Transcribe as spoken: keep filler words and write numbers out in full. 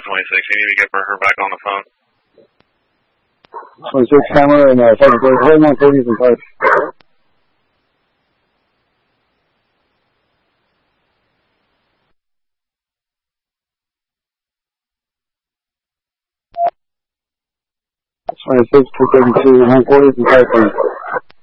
twenty-six. You need to get her back on the phone. twenty-six camera and uh, seven thirty. Hold on, thirties and five. twenty-six, two thirty-two, one forty and five thirty.